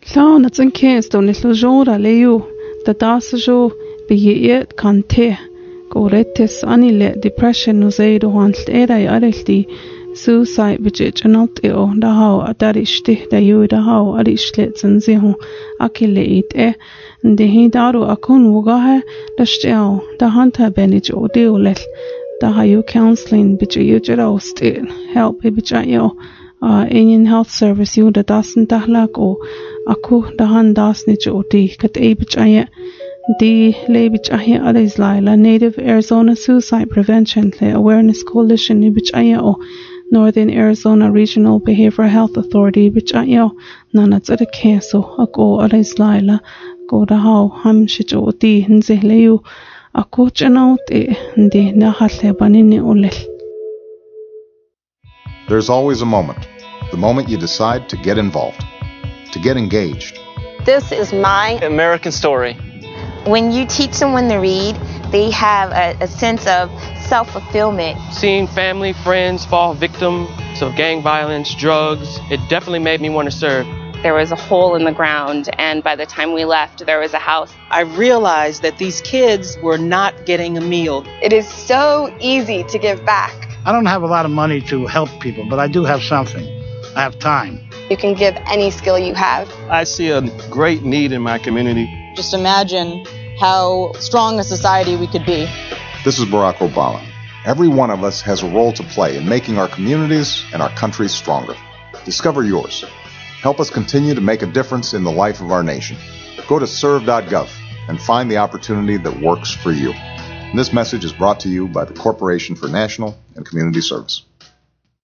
Lán at an céistú ní lójóra léú, da dásajú bhíiad can te, go réitis anile depression nó éidir háint éra ariltí, suicide bidget analt ó da há a darishti da yú da há a rishlet san zihu akile it de hi daru akun wugahe da steo da hanta benij o deulel da ha you counseling bidget you just help bidget yo Indian Health Service you da dasen dahlak o aku da han dasnich o di kat bidget the Lebich Ahia Alizlaila Native Arizona Suicide Prevention Awareness Coalition Ibich Northern Arizona Regional Behavioral Health Authority Ibich Nanats at a Keso Ako Alizlaila Go da How Hamshito Di Nzehleyu Ako Chanaut Ndi Nahatle Banini Olel. There's always a moment. The moment you decide to get involved, to get engaged. This is my American story. When you teach someone to read, they have a sense of self-fulfillment. Seeing family, friends fall victim to gang violence, drugs, it definitely made me want to serve. There was a hole in the ground, and by the time we left, there was a house. I realized that these kids were not getting a meal. It is so easy to give back. I don't have a lot of money to help people, but I do have something. I have time. You can give any skill you have. I see a great need in my community. Just imagine how strong a society we could be. This is Barack Obama. Every one of us has a role to play in making our communities and our country stronger. Discover yours. Help us continue to make a difference in the life of our nation. Go to serve.gov and find the opportunity that works for you. And this message is brought to you by the Corporation for National and Community Service.